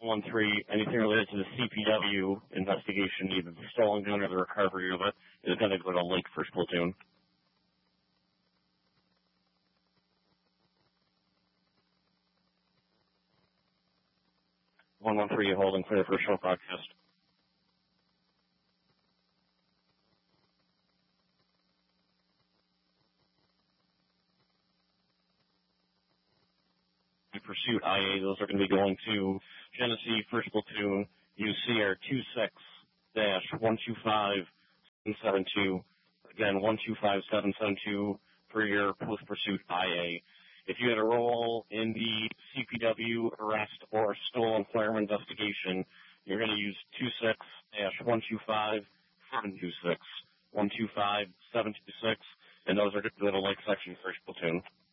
1-3, anything related to the CPW investigation, either the stolen gun or the recovery of it, is going to go to Lake First Platoon. 1-1-3, holding clear for a short broadcast. Pursuit IA, those are going to be going to Genesee First Platoon, UCR 26-125772. Again, 125772 for your post-pursuit IA. If you had a role in the CPW arrest or stolen firearm investigation, you're going to use 26-125726, 125726, and those are going to go to Lake Section First Platoon.